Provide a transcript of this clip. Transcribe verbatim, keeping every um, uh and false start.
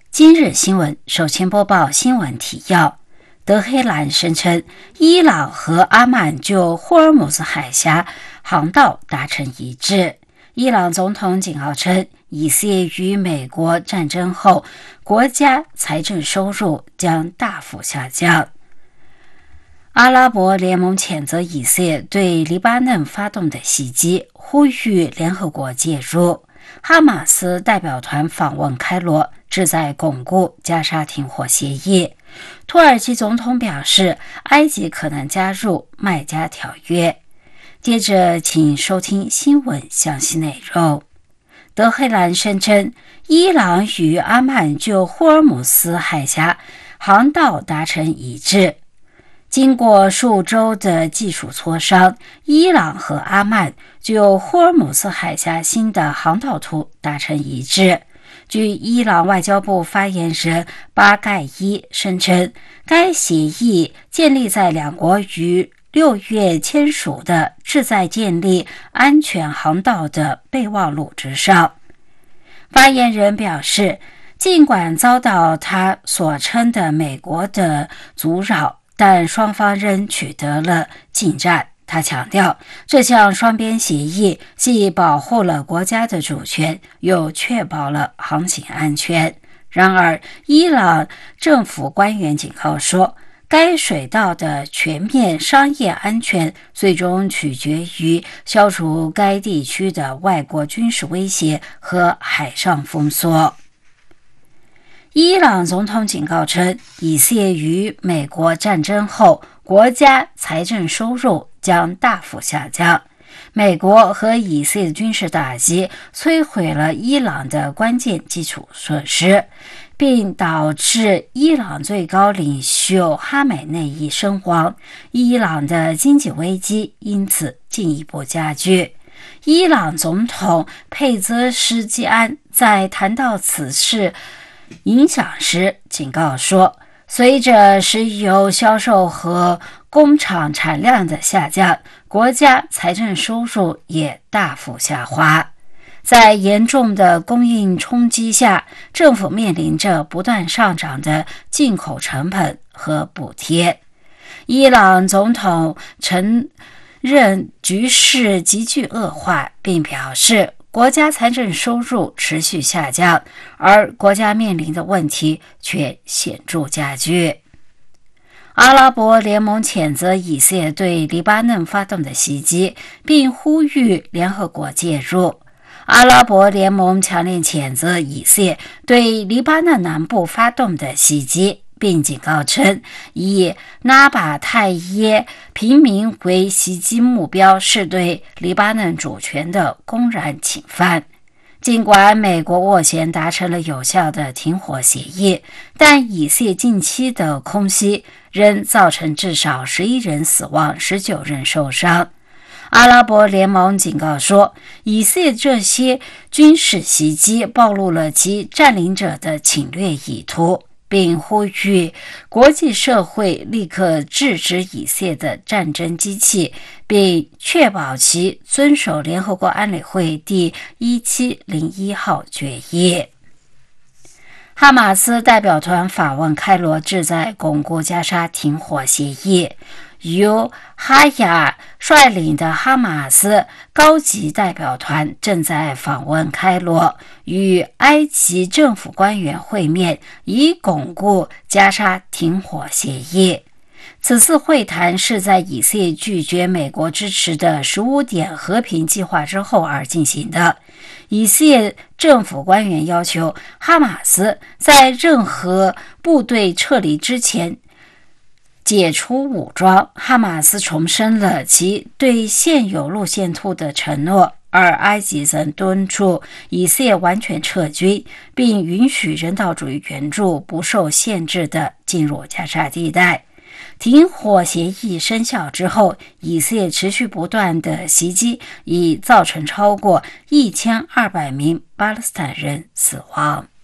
今日新闻，首先播报新闻提要。德黑兰声称，伊朗和阿曼就霍尔木兹海峡航道达成一致。伊朗总统警告称，以色列与美国战争后，国家财政收入将大幅下降。阿拉伯联盟谴责以色列对黎巴嫩发动的袭击，呼吁联合国介入。哈马斯代表团访问开罗，旨在巩固加沙停火协议。土耳其总统表示，埃及可能加入麦加条约。接着，请收听新闻详细内容。德黑兰声称，伊朗与阿曼就霍尔木兹海峡航道达成一致。经过数周的技术磋商，伊朗和阿曼就霍尔木兹海峡新的航道图达成一致。据伊朗外交部发言人巴盖伊声称，该协议建立在两国于六月签署的旨在建立安全航道的备忘录之上。发言人表示，尽管遭到他所称的美国的阻扰，但双方仍取得了进展。他强调，这项双边协议既保护了国家的主权，又确保了航行安全。然而，伊朗政府官员警告说，该水道的全面商业安全最终取决于消除该地区的外国军事威胁和海上封锁。伊朗总统警告称，以色列与美国战争后，国家财政收入将大幅下降。美国和以色列军事打击摧毁了伊朗的关键基础设施，并导致伊朗最高领袖哈梅内伊身亡，伊朗的经济危机因此进一步加剧。伊朗总统佩泽什基安在谈到此事影响时警告说，随着石油销售和工厂产量的下降，国家财政收入也大幅下滑。在严重的供应冲击下，政府面临着不断上涨的进口成本和补贴。伊朗总统承认局势急剧恶化，并表示国家财政收入持续下降，而国家面临的问题却显著加剧。阿拉伯联盟谴责以色列对黎巴嫩发动的袭击，并呼吁联合国介入。阿拉伯联盟强烈谴责以色列对黎巴嫩南部发动的袭击，并警告称，以纳巴泰耶平民为袭击目标是对黎巴嫩主权的公然侵犯。尽管美国斡旋达成了有效的停火协议，但以色列近期的空袭仍造成至少十一人死亡，十九人受伤。阿拉伯联盟警告说，以色列这些军事袭击暴露了其占领者的侵略意图，并呼吁国际社会立刻制止以色列的战争机器，并确保其遵守联合国安理会第一七零一号决议。哈马斯代表团访问开罗，旨在巩固加沙停火协议。由哈亚率领的哈马斯高级代表团正在访问开罗，与埃及政府官员会面，以巩固加沙停火协议。此次会谈是在以色列拒绝美国支持的十五点和平计划之后而进行的。以色列政府官员要求哈马斯在任何部队撤离之前解除武装。哈马斯重申了其对现有路线图的承诺，而埃及则敦促以色列完全撤军，并允许人道主义援助不受限制地进入加沙地带。停火协议生效之后，以色列持续不断的袭击已造成超过一千二百名巴勒斯坦人死亡。